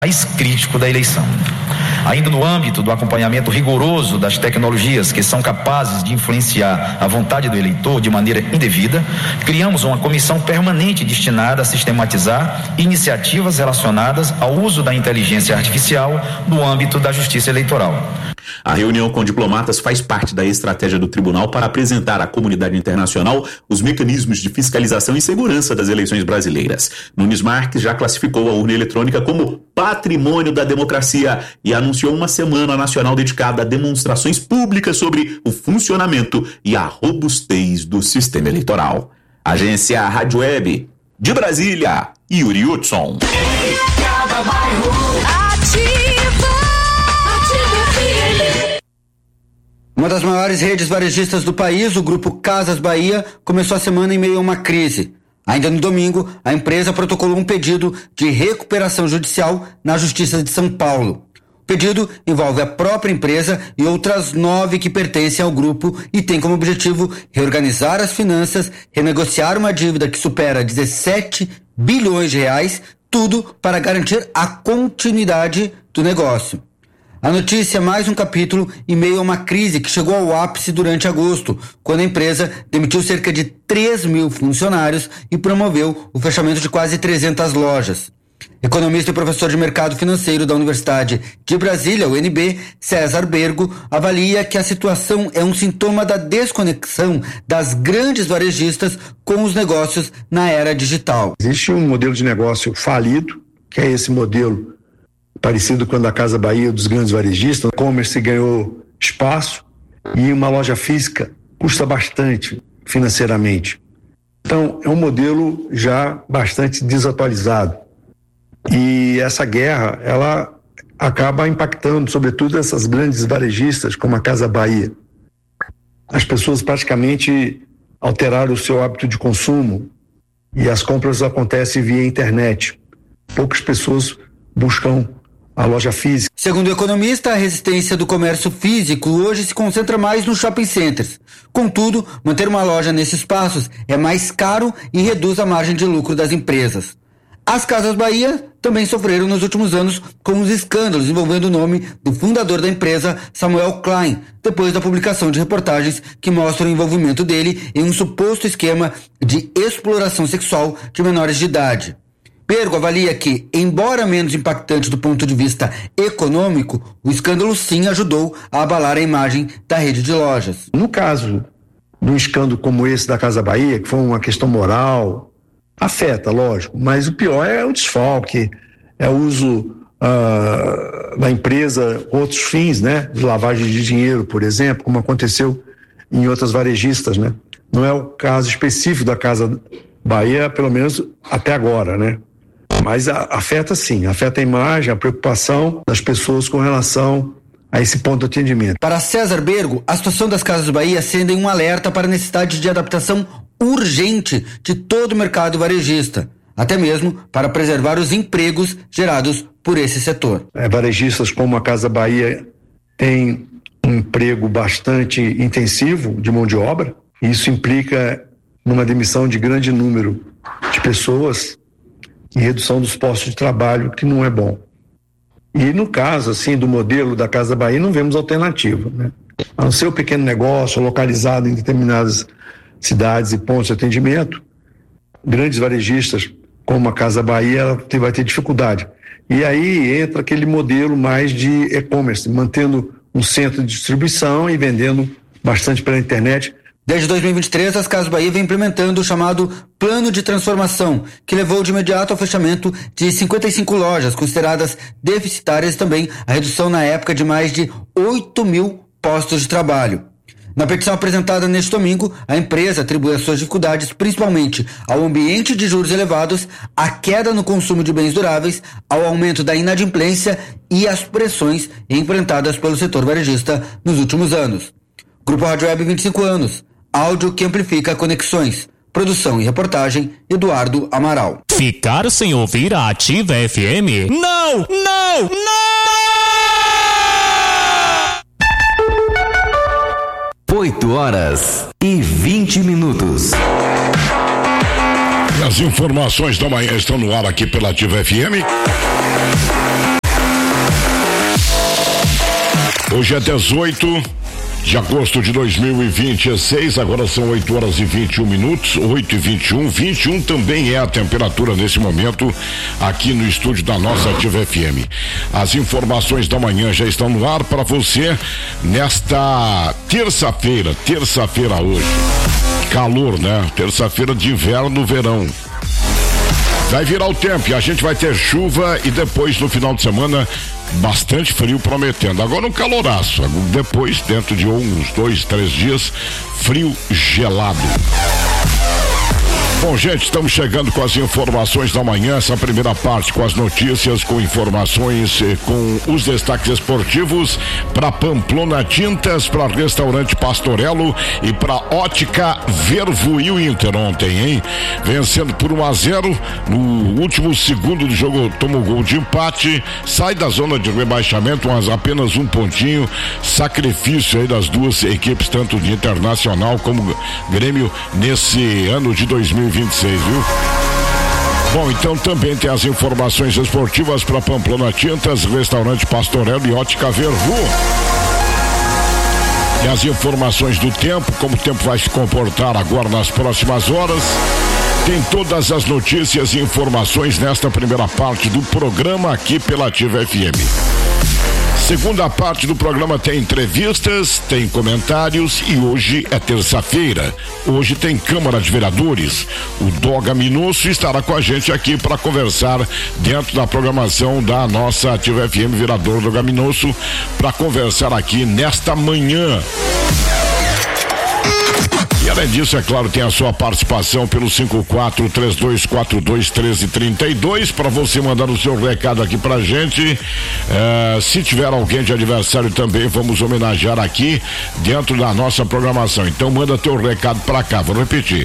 mais crítico da eleição. Ainda no âmbito do acompanhamento rigoroso das tecnologias que são capazes de influenciar a vontade do eleitor de maneira indevida, criamos uma comissão permanente destinada a sistematizar iniciativas relacionadas ao uso da inteligência artificial no âmbito da justiça eleitoral. A reunião com diplomatas faz parte da estratégia do tribunal para apresentar à comunidade internacional os mecanismos de fiscalização e segurança das eleições brasileiras. Nunes Marques já classificou a urna eletrônica como patrimônio da democracia e anunciou uma semana nacional dedicada a demonstrações públicas sobre o funcionamento e a robustez do sistema eleitoral. Agência Rádio Web de Brasília, Yuri Hudson. Uma das maiores redes varejistas do país, o Grupo Casas Bahia, começou a semana em meio a uma crise. Ainda no domingo, a empresa protocolou um pedido de recuperação judicial na Justiça de São Paulo. O pedido envolve a própria empresa e outras 9 que pertencem ao grupo e tem como objetivo reorganizar as finanças, renegociar uma dívida que supera 17 bilhões de reais, tudo para garantir a continuidade do negócio. A notícia é mais um capítulo em meio a uma crise que chegou ao ápice durante agosto, quando a empresa demitiu cerca de 3 mil funcionários e promoveu o fechamento de quase 300 lojas. Economista e professor de mercado financeiro da Universidade de Brasília, UNB, César Bergo, avalia que a situação é um sintoma da desconexão das grandes varejistas com os negócios na era digital. Existe um modelo de negócio falido, que é esse modelo parecido com o da Casa Bahia dos grandes varejistas. O e-commerce ganhou espaço e uma loja física custa bastante financeiramente. Então, é um modelo já bastante desatualizado. E essa guerra, ela acaba impactando, sobretudo, essas grandes varejistas, como a Casa Bahia. As pessoas praticamente alteraram o seu hábito de consumo e as compras acontecem via internet. Poucas pessoas buscam a loja física. Segundo o economista, a resistência do comércio físico hoje se concentra mais nos shopping centers. Contudo, manter uma loja nesses espaços é mais caro e reduz a margem de lucro das empresas. As Casas Bahia também sofreram nos últimos anos com os escândalos envolvendo o nome do fundador da empresa, Samuel Klein, depois da publicação de reportagens que mostram o envolvimento dele em um suposto esquema de exploração sexual de menores de idade. Bergo avalia que, embora menos impactante do ponto de vista econômico, o escândalo sim ajudou a abalar a imagem da rede de lojas. No caso de um escândalo como esse da Casa Bahia, que foi uma questão moral, afeta, lógico, mas o pior é o desfalque, é o uso da empresa, outros fins, né, de lavagem de dinheiro, por exemplo, como aconteceu em outras varejistas, né? Não é o caso específico da Casa Bahia, pelo menos até agora, né? Mas afeta sim, afeta a imagem, a preocupação das pessoas com relação a esse ponto de atendimento. Para César Bergo, a situação das Casas Bahia acende um alerta para a necessidade de adaptação urgente de todo o mercado varejista, até mesmo para preservar os empregos gerados por esse setor. Varejistas como a Casa Bahia têm um emprego bastante intensivo de mão de obra, e isso implica numa demissão de grande número de pessoas e redução dos postos de trabalho, que não é bom. E no caso, assim, do modelo da Casa Bahia, não vemos alternativa, né? A não ser o pequeno negócio localizado em determinadas cidades e pontos de atendimento, grandes varejistas, como a Casa Bahia, ela vai ter dificuldade. E aí entra aquele modelo mais de e-commerce, mantendo um centro de distribuição e vendendo bastante pela internet. Desde 2023, as Casas Bahia vem implementando o chamado Plano de Transformação, que levou de imediato ao fechamento de 55 lojas, consideradas deficitárias, também a redução na época de mais de 8 mil postos de trabalho. Na petição apresentada neste domingo, a empresa atribui as suas dificuldades principalmente ao ambiente de juros elevados, à queda no consumo de bens duráveis, ao aumento da inadimplência e às pressões enfrentadas pelo setor varejista nos últimos anos. Grupo Rádio Web, 25 anos. Áudio que amplifica conexões. Produção e reportagem, Eduardo Amaral. Ficar sem ouvir a Ativa FM? Não! Não! Não! 8 horas e 20 minutos. E as informações da manhã estão no ar aqui pela Ativa FM. Hoje é 18 de agosto de 2026, agora são 8 horas e 21 minutos, 8h21, 21 também é a temperatura nesse momento aqui no estúdio da nossa Ativa FM. As informações da manhã já estão no ar para você nesta terça-feira hoje. Calor, né? Terça-feira de inverno, verão. Vai virar o tempo e a gente vai ter chuva e depois no final de semana bastante frio prometendo. Agora um caloraço, depois dentro de uns 2, 3 dias, frio gelado. Bom, gente, estamos chegando com as informações da manhã, essa primeira parte com as notícias, com informações, com os destaques esportivos para Pamplona Tintas, para Restaurante Pastorello e para Ótica Vervo e o Inter ontem, hein? Vencendo por 1-0, no último segundo do jogo tomou gol de empate, sai da zona de rebaixamento, mas apenas um pontinho, sacrifício aí das duas equipes, tanto de Internacional como Grêmio, nesse ano de 2026, viu? Bom, então também tem as informações esportivas para Pamplona Tintas, Restaurante Pastorello e Ótica Vervu. E as informações do tempo, como o tempo vai se comportar agora nas próximas horas. Tem todas as notícias e informações nesta primeira parte do programa aqui pela Ativa FM. Segunda parte do programa tem entrevistas, tem comentários e hoje é terça-feira. Hoje tem Câmara de Vereadores. O Doga Minosso estará com a gente aqui para conversar dentro da programação da nossa Ativa FM, vereador Doga Minosso, para conversar aqui nesta manhã. E além disso, é claro, tem a sua participação pelo 54-3242-1332 para você mandar o seu recado aqui pra gente. Se tiver alguém de aniversário também, vamos homenagear aqui dentro da nossa programação. Então manda teu recado pra cá, vou repetir,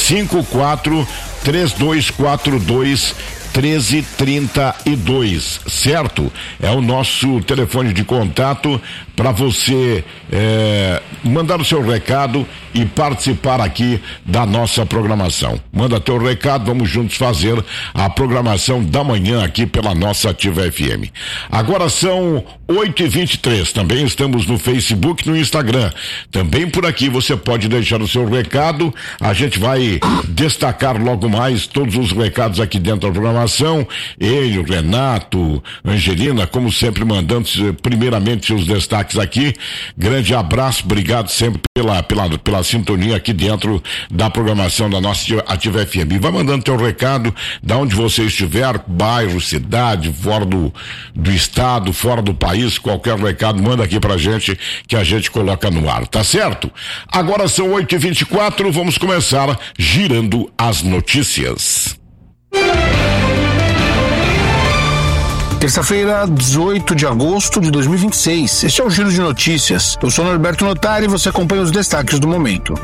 54-3242-1332, certo? É o nosso telefone de contato para você mandar o seu recado e participar aqui da nossa programação. Manda teu recado, vamos juntos fazer a programação da manhã aqui pela nossa Ativa FM. Agora são 8h23, também estamos no Facebook, no Instagram. Também por aqui você pode deixar o seu recado, a gente vai destacar logo mais todos os recados aqui dentro da programação. Ele, o Renato, Angelina, como sempre, mandando primeiramente seus destaques aqui. Grande abraço, obrigado sempre pela sintonia aqui dentro da programação da nossa Ativa FM. Vai mandando teu recado, da onde você estiver, bairro, cidade, fora do estado, fora do país, qualquer recado, manda aqui pra gente que a gente coloca no ar, tá certo? Agora são 8h24, vamos começar girando as notícias. Terça-feira, 18 de agosto de 2026. Este é o Giro de Notícias. Eu sou Norberto Notari e você acompanha os destaques do momento.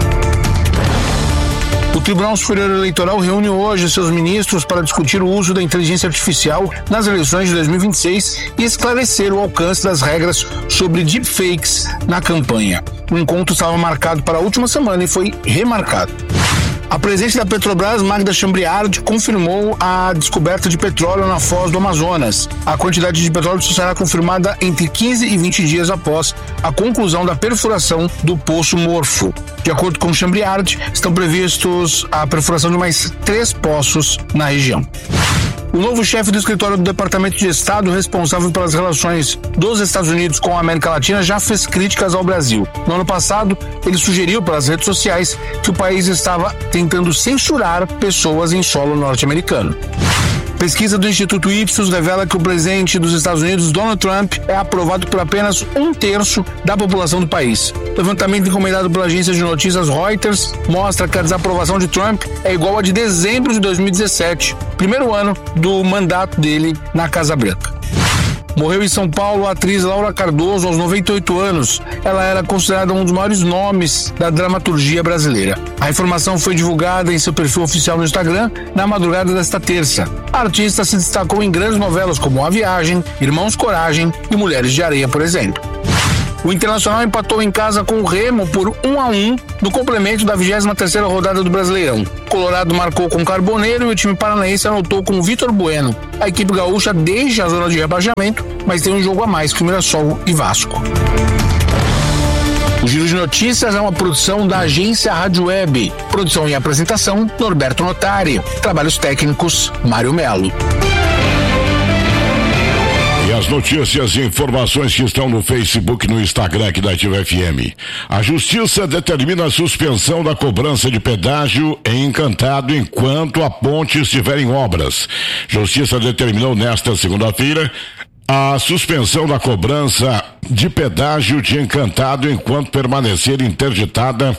O Tribunal Superior Eleitoral reúne hoje seus ministros para discutir o uso da inteligência artificial nas eleições de 2026 e esclarecer o alcance das regras sobre deepfakes na campanha. O encontro estava marcado para a última semana e foi remarcado. A presidente da Petrobras, Magda Chambriard, confirmou a descoberta de petróleo na foz do Amazonas. A quantidade de petróleo só será confirmada entre 15 e 20 dias após a conclusão da perfuração do Poço Morfo. De acordo com Chambriard, estão previstos a perfuração de mais 3 poços na região. O novo chefe do escritório do Departamento de Estado, responsável pelas relações dos Estados Unidos com a América Latina, já fez críticas ao Brasil. No ano passado, ele sugeriu pelas redes sociais que o país estava tentando censurar pessoas em solo norte-americano. Pesquisa do Instituto Ipsos revela que o presidente dos Estados Unidos, Donald Trump, é aprovado por apenas 1/3 da população do país. O levantamento encomendado pela agência de notícias Reuters mostra que a desaprovação de Trump é igual a de dezembro de 2017, primeiro ano do mandato dele na Casa Branca. Morreu em São Paulo a atriz Laura Cardoso aos 98 anos. Ela era considerada um dos maiores nomes da dramaturgia brasileira. A informação foi divulgada em seu perfil oficial no Instagram na madrugada desta terça. A artista se destacou em grandes novelas como A Viagem, Irmãos Coragem e Mulheres de Areia, por exemplo. O Internacional empatou em casa com o Remo por 1-1 no complemento da 23ª rodada do Brasileirão. Colorado marcou com Carboneiro e o time paranaense anotou com Vitor Bueno. A equipe gaúcha deixa a zona de rebaixamento, mas tem um jogo a mais que Mirassol e Vasco. O Giro de Notícias é uma produção da agência Rádio Web. Produção e apresentação, Norberto Notari. Trabalhos técnicos, Mário Melo. E as notícias e informações que estão no Facebook e no Instagram aqui da Ativa FM. A Justiça determina a suspensão da cobrança de pedágio em Encantado enquanto a ponte estiver em obras. Justiça determinou nesta segunda-feira a suspensão da cobrança de pedágio de Encantado enquanto permanecer interditada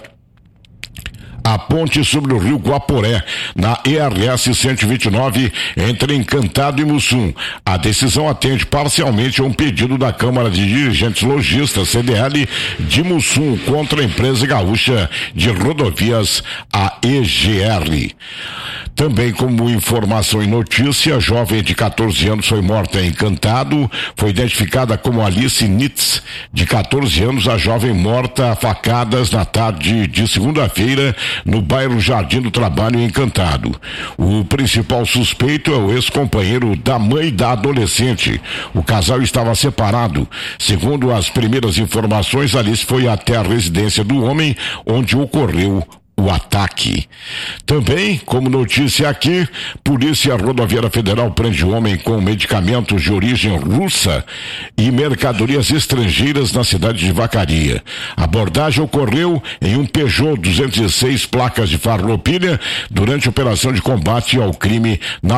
a ponte sobre o rio Guaporé, na ERS 129, entre Encantado e Mussum. A decisão atende parcialmente a um pedido da Câmara de Dirigentes Lojistas, CDL, de Mussum contra a empresa gaúcha de rodovias, a EGR. Também como informação e notícia, a jovem de 14 anos foi morta em Encantado, foi identificada como Alice Nitz, de 14 anos, a jovem morta a facadas na tarde de segunda-feira, no bairro Jardim do Trabalho, em Encantado. O principal suspeito é o ex-companheiro da mãe da adolescente. O casal estava separado. Segundo as primeiras informações, Alice foi até a residência do homem, onde ocorreu o ataque. Também, como notícia aqui, Polícia Rodoviária Federal prende homem com medicamentos de origem russa e mercadorias estrangeiras na cidade de Vacaria. A abordagem ocorreu em um Peugeot 206 placas de farroupilha durante a operação de combate ao crime na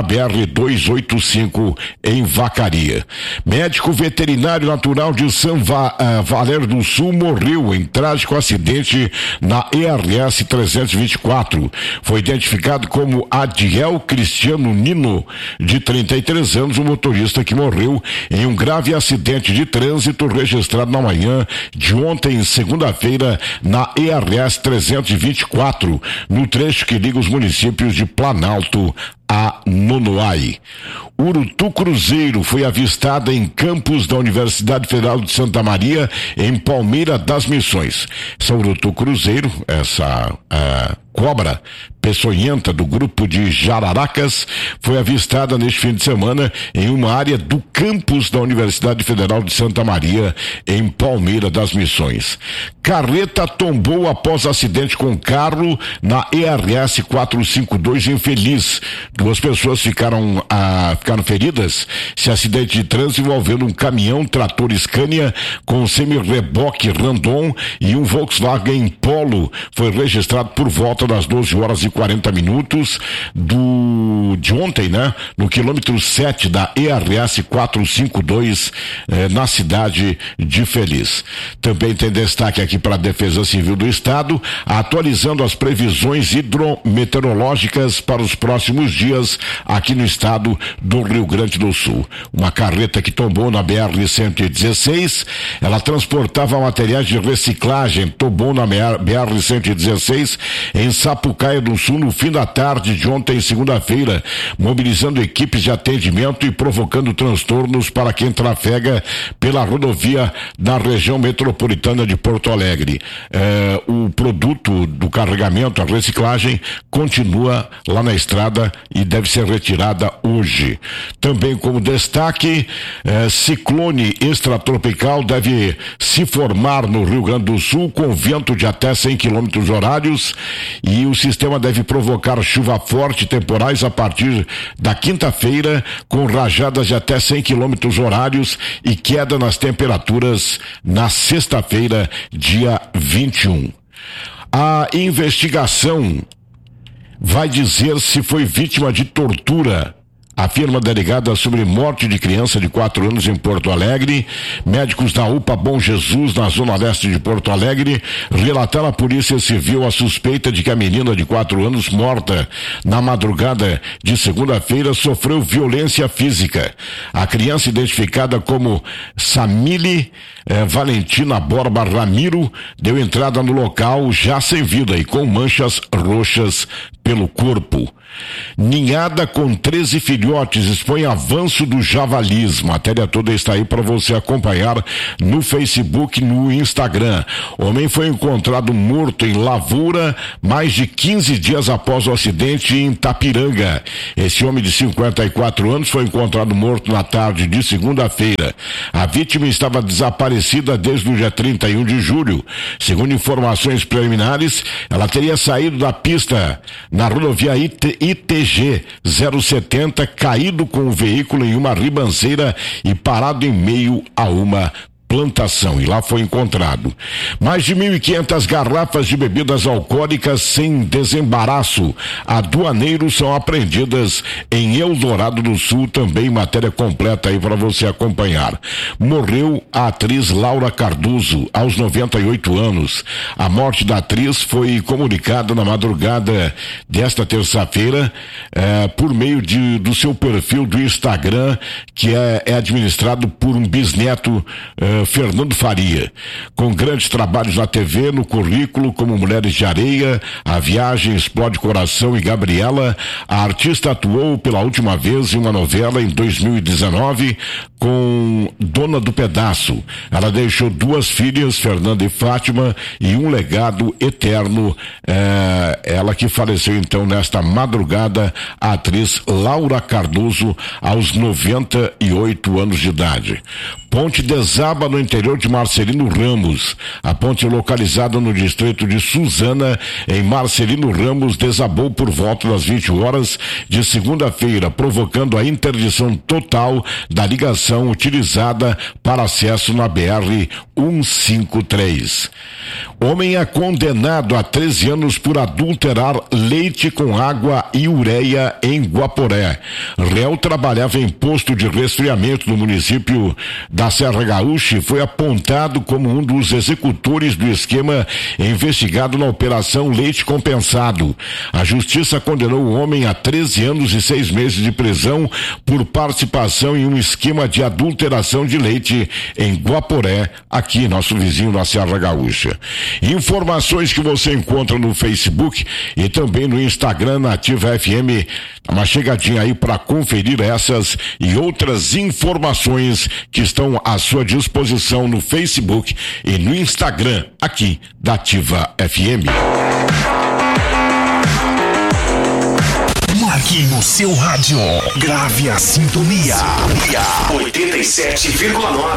BR-285 em Vacaria. Médico veterinário natural de São Valério do Sul morreu em trágico acidente na ERS 324. Foi identificado como Adiel Cristiano Nino, de 33 anos, o motorista que morreu em um grave acidente de trânsito registrado na manhã de ontem, segunda-feira, na ERS 324, no trecho que liga os municípios de Planalto a Nonoai. Urutu Cruzeiro foi avistada em campus da Universidade Federal de Santa Maria, em Palmeira das Missões. Essa Urutu Cruzeiro, essa cobra peçonhenta do grupo de jararacas, foi avistada neste fim de semana em uma área do campus da Universidade Federal de Santa Maria, em Palmeira das Missões. Carreta tombou após acidente com carro na ERS 452 em Feliz. 2 pessoas ficaram feridas. Esse acidente de trânsito envolvendo um caminhão trator Scania com semi-reboque Randon e um Volkswagen Polo. Foi registrado por volta das 12h40 de ontem, né? No quilômetro 7 da ERS 452, na cidade de Feliz. Também tem destaque aqui para a Defesa Civil do Estado, atualizando as previsões hidrometeorológicas para os próximos dias aqui no estado do Rio Grande do Sul. Uma carreta que tombou na BR-116, ela transportava materiais de reciclagem, tombou na BR-116 em Sapucaia do Sul no fim da tarde de ontem, segunda-feira, mobilizando equipes de atendimento e provocando transtornos para quem trafega pela rodovia na região metropolitana de Porto Alegre. O produto do carregamento, a reciclagem, continua lá na estrada e deve ser retirada hoje. Também como destaque, ciclone extratropical deve se formar no Rio Grande do Sul com vento de até 100 km horários e o sistema deve provocar chuva forte e temporais a partir da quinta-feira, com rajadas de até 100 km horários e queda nas temperaturas na sexta-feira, dia 21. A investigação vai dizer se foi vítima de tortura, afirma a delegada sobre morte de criança de 4 anos em Porto Alegre. Médicos da UPA Bom Jesus, na zona leste de Porto Alegre, relataram à Polícia Civil a suspeita de que a menina de 4 anos, morta na madrugada de segunda-feira, sofreu violência física. A criança, identificada como Samile Valentina Borba Ramiro, deu entrada no local já sem vida e com manchas roxas pelo corpo. Ninhada com 13 filhotes expõe avanço do javalis. Matéria toda está aí para você acompanhar no Facebook, no Instagram. Homem foi encontrado morto em lavoura mais de 15 dias após o acidente em Itapiranga. Esse homem de 54 anos foi encontrado morto na tarde de segunda-feira. A vítima estava desaparecida desde o dia 31 de julho. Segundo informações preliminares, ela teria saído da pista na rodovia ITG 070, caído com o veículo em uma ribanceira e parado em meio a uma plantação, e lá foi encontrado mais de 1.500 garrafas de bebidas alcoólicas sem desembaraço. Aduaneiros são apreendidas em Eldorado do Sul, também matéria completa aí para você acompanhar. Morreu a atriz Laura Cardoso aos 98 anos. A morte da atriz foi comunicada na madrugada desta terça-feira por meio do seu perfil do Instagram, que é administrado por um bisneto, Fernando Faria. Com grandes trabalhos na TV, no currículo, como Mulheres de Areia, A Viagem, Explode Coração e Gabriela, a artista atuou pela última vez em uma novela em 2019 com Dona do Pedaço. Ela deixou 2 filhas, Fernanda e Fátima, e um legado eterno. Ela que faleceu então nesta madrugada, a atriz Laura Cardoso, aos 98 anos de idade. Ponte desaba no interior de Marcelino Ramos. A ponte localizada no distrito de Suzana, em Marcelino Ramos, desabou por volta das 20 horas de segunda-feira, provocando a interdição total da ligação utilizada para acesso na BR-153. Homem é condenado a 13 anos por adulterar leite com água e ureia em Guaporé. Réu trabalhava em posto de resfriamento no município da Serra Gaúcha e foi apontado como um dos executores do esquema investigado na Operação Leite Compensado. A justiça condenou o homem a 13 anos e 6 meses de prisão por participação em um esquema de adulteração de leite em Guaporé, aqui nosso vizinho na Serra Gaúcha. Informações que você encontra no Facebook e também no Instagram, na Ativa FM. Uma chegadinha aí para conferir essas e outras informações que estão à sua disposição no Facebook e no Instagram, aqui da Ativa FM. Marque no seu rádio. Grave a sintonia. 87,9.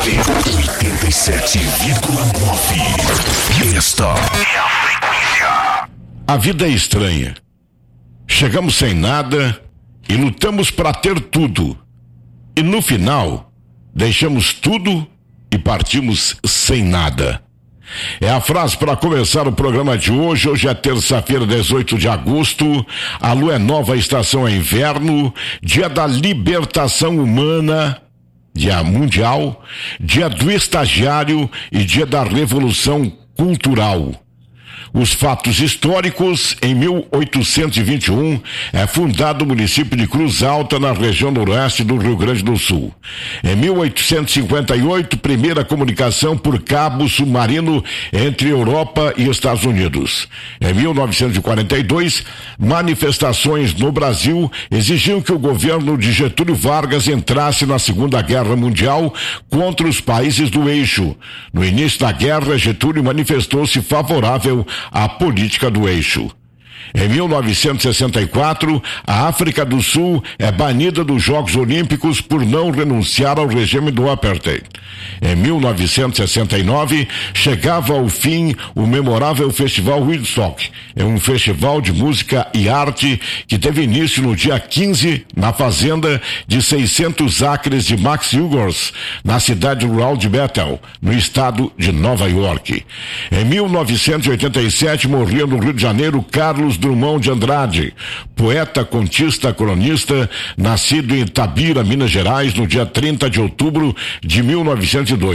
87,9. Esta é a frequência. A vida é estranha. Chegamos sem nada e lutamos para ter tudo. E no final, deixamos tudo e partimos sem nada. É a frase para começar o programa de hoje. Hoje é terça-feira, 18 de agosto. A lua é nova, a estação é inverno. Dia da libertação humana, dia mundial. Dia do estagiário e dia da revolução cultural. Os fatos históricos: em 1821 é fundado o município de Cruz Alta, na região noroeste do Rio Grande do Sul. Em 1858, primeira comunicação por cabo submarino entre Europa e Estados Unidos. Em 1942, manifestações no Brasil exigiam que o governo de Getúlio Vargas entrasse na Segunda Guerra Mundial contra os países do eixo. No início da guerra, Getúlio manifestou-se favorável à política do eixo. Em 1964, a África do Sul é banida dos Jogos Olímpicos por não renunciar ao regime do apartheid. Em 1969, chegava ao fim o memorável Festival Woodstock. É um festival de música e arte que teve início no dia 15, na fazenda de 600 acres de Max Hughes, na cidade rural de Bethel, no estado de Nova York. Em 1987, morria no Rio de Janeiro Carlos Drummond de Andrade, poeta, contista, cronista, nascido em Itabira, Minas Gerais, no dia 30 de outubro de 1902.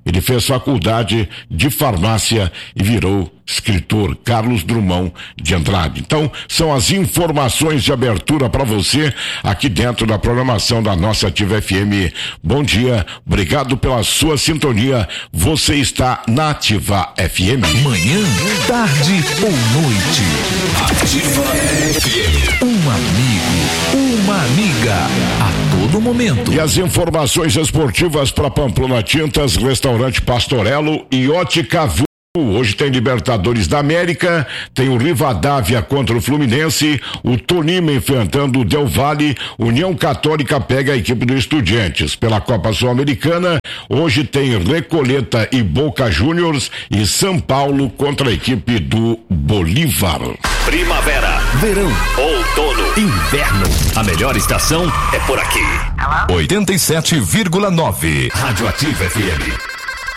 Ele fez faculdade de farmácia e virou escritor. Carlos Drummond de Andrade. Então, são as informações de abertura para você aqui dentro da programação da nossa Ativa FM. Bom dia, obrigado pela sua sintonia. Você está na Ativa FM. Manhã, tarde ou noite. Ativa FM. Um amigo, uma amiga, a todo momento. E as informações esportivas para Pamplona Tintas, Restaurante Pastorello e Ótica Vu. Hoje tem Libertadores da América, tem o Rivadavia contra o Fluminense, o Tolima enfrentando o Del Valle, União Católica pega a equipe do Estudiantes. Pela Copa Sul-Americana, hoje tem Recoleta e Boca Juniors e São Paulo contra a equipe do Bolívar. Primavera, verão, outono, inverno. A melhor estação é por aqui. 87,9. Rádio Ativa FM.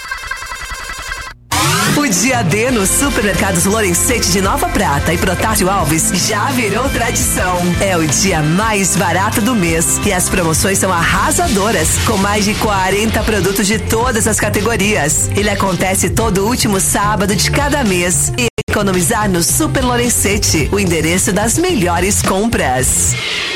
O dia D no Supermercados Lorenzetti de Nova Prata e Protásio Alves já virou tradição. É o dia mais barato do mês e as promoções são arrasadoras, com mais de 40 produtos de todas as categorias. Ele acontece todo último sábado de cada mês. E economizar no Super Lorenzetti, o endereço das melhores compras.